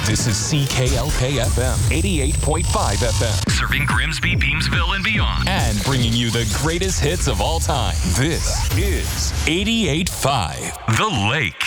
This is CKLK-FM, 88.5 FM. Serving Grimsby, Beamsville, and beyond. And bringing you the greatest hits of all time. This is 88.5 The Lake.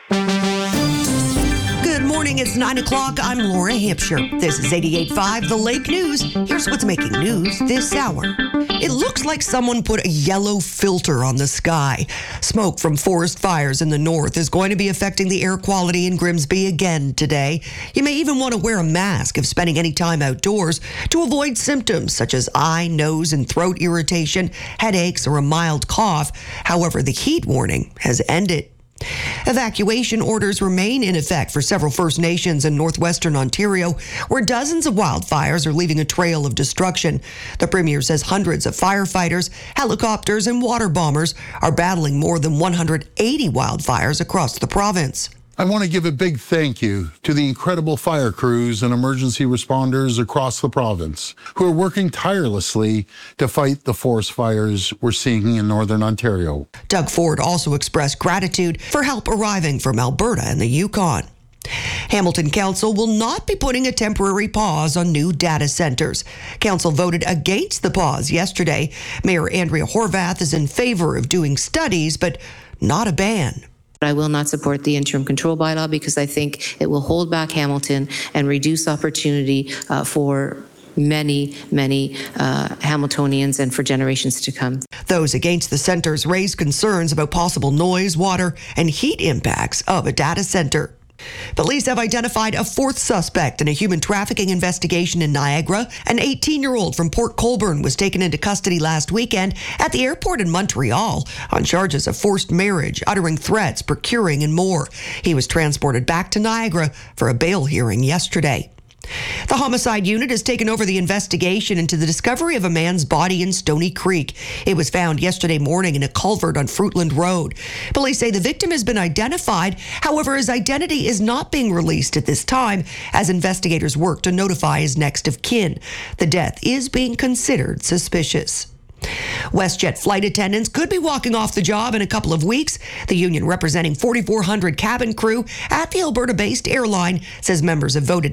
Good morning, it's 9 o'clock. I'm Laura Hampshire. This is 88.5 The Lake News. Here's what's making news this hour. It looks like someone put a yellow filter on the sky. Smoke from forest fires in the north is going to be affecting the air quality in Grimsby again today. You may even want to wear a mask if spending any time outdoors to avoid symptoms such as eye, nose, and throat irritation, headaches, or a mild cough. However, the heat warning has ended. Evacuation orders remain in effect for several First Nations in northwestern Ontario, where dozens of wildfires are leaving a trail of destruction. The Premier says hundreds of firefighters, helicopters, and water bombers are battling more than 180 wildfires across the province. I want to give a big thank you to the incredible fire crews and emergency responders across the province who are working tirelessly to fight the forest fires we're seeing in northern Ontario. Doug Ford also expressed gratitude for help arriving from Alberta and the Yukon. Hamilton Council will not be putting a temporary pause on new data centers. Council voted against the pause yesterday. Mayor Andrea Horvath is in favor of doing studies, but not a ban. I will not support the interim control bylaw because I think it will hold back Hamilton and reduce opportunity for many Hamiltonians and for generations to come. Those against the centers raise concerns about possible noise, water, and heat impacts of a data center. Police have identified a fourth suspect in a human trafficking investigation in Niagara. An 18-year-old from Port Colborne was taken into custody last weekend at the airport in Montreal on charges of forced marriage, uttering threats, procuring, and more. He was transported back to Niagara for a bail hearing yesterday. The homicide unit has taken over the investigation into the discovery of a man's body in Stony Creek. It was found yesterday morning in a culvert on Fruitland Road. Police say the victim has been identified. However, his identity is not being released at this time as investigators work to notify his next of kin. The death is being considered suspicious. WestJet flight attendants could be walking off the job in a couple of weeks. The union representing 4,400 cabin crew at the Alberta-based airline says members have voted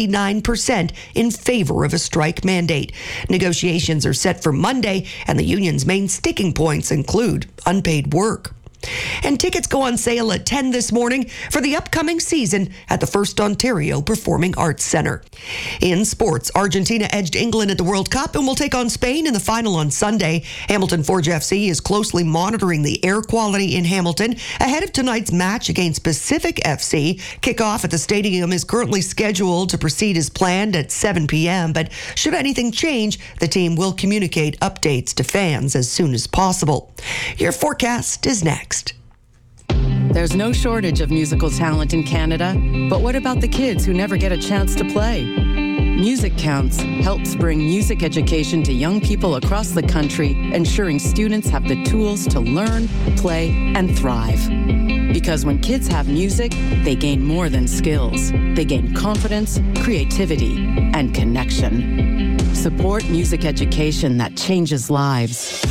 99% in favor of a strike mandate. Negotiations are set for Monday, and the union's main sticking points include unpaid work. And tickets go on sale at 10 this morning for the upcoming season at the First Ontario Performing Arts Centre. In sports, Argentina edged England at the World Cup and will take on Spain in the final on Sunday. Hamilton Forge FC is closely monitoring the air quality in Hamilton ahead of tonight's match against Pacific FC. Kickoff at the stadium is currently scheduled to proceed as planned at 7 p.m., but should anything change, the team will communicate updates to fans as soon as possible. Your forecast is next. There's no shortage of musical talent in Canada, but what about the kids who never get a chance to play? Music Counts helps bring music education to young people across the country, ensuring students have the tools to learn, play, and thrive. Because when kids have music, they gain more than skills. They gain confidence, creativity, and connection. Support music education that changes lives.